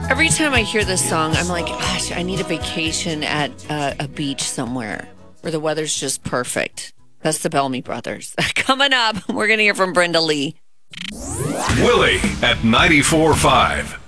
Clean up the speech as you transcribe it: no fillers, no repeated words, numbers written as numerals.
Every time I hear this song, I'm like, gosh, I need a vacation at a beach somewhere where the weather's just perfect. That's the Bellamy Brothers. Coming up, we're going to hear from Brenda Lee. Willie at 94.5.